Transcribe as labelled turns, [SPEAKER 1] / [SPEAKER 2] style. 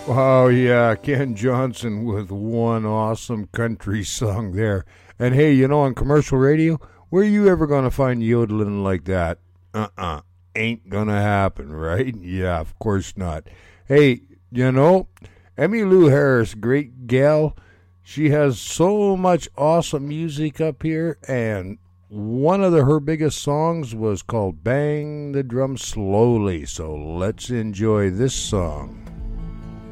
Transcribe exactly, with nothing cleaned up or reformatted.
[SPEAKER 1] Oh, yeah, Ken Johnson with one awesome country song there. And hey, you know, on commercial radio, where you ever going to find yodeling like that? Uh-uh. Ain't going to happen, right? Yeah, of course not. Hey, you know, Emmylou Harris, great gal. She has so much awesome music up here, and one of the, her biggest songs was called Bang the Drum Slowly. So let's enjoy this song.